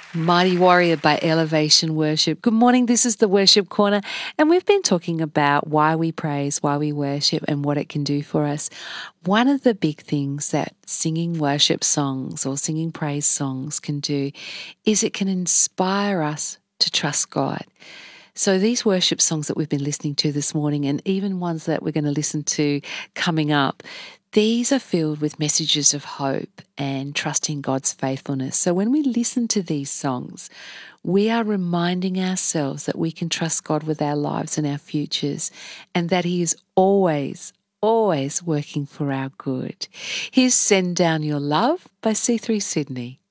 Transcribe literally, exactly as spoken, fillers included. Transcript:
Mighty Warrior by Elevation Worship. Good morning, this is the Worship Corner, and we've been talking about why we praise, why we worship, and what it can do for us. One of the big things that singing worship songs or singing praise songs can do is it can inspire us to trust God. So these worship songs that we've been listening to this morning, and even ones that we're going to listen to coming up, these are filled with messages of hope and trusting God's faithfulness. So when we listen to these songs, we are reminding ourselves that we can trust God with our lives and our futures, and that He is always, always working for our good. Here's Send Down Your Love by C three Sydney.